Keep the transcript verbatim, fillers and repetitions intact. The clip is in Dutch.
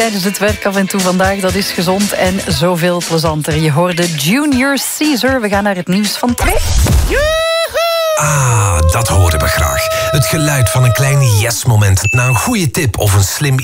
tijdens het werk af en toe vandaag. Dat is gezond en zoveel plezanter. Je hoorde Junior Caesar. We gaan naar het nieuws van twee. Ah, dat horen we graag. Het geluid van een klein yes-moment na een goede tip of een slim